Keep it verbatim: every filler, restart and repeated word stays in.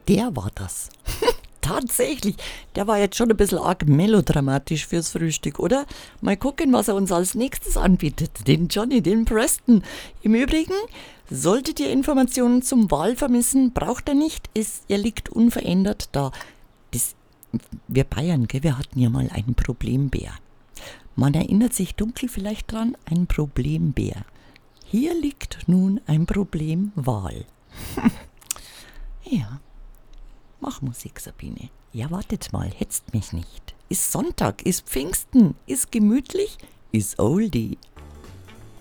Der war das. Tatsächlich, der war jetzt schon ein bisschen arg melodramatisch fürs Frühstück, oder? Mal gucken, was er uns als nächstes anbietet. Den Johnny, den Preston. Im Übrigen, solltet ihr Informationen zum Wal vermissen, braucht er nicht. Ist, er liegt unverändert da. Das, wir Bayern, gell, wir hatten ja mal einen Problembär. Man erinnert sich dunkel vielleicht dran, ein Problembär. Hier liegt nun ein Problemwal. Ja. Mach Musik, Sabine. Ja, wartet mal, hetzt mich nicht. Ist Sonntag, ist Pfingsten, ist gemütlich, ist Oldie.